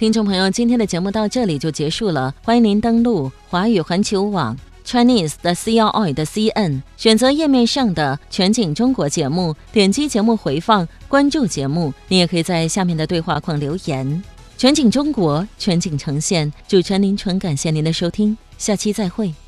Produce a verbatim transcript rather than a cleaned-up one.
听众朋友，今天的节目到这里就结束了，欢迎您登录华语环球网 Chinese 的 C R I 的 C N， 选择页面上的全景中国节目，点击节目回放，关注节目。你也可以在下面的对话框留言。全景中国，全景呈现，主持人林纯，感谢您的收听，下期再会。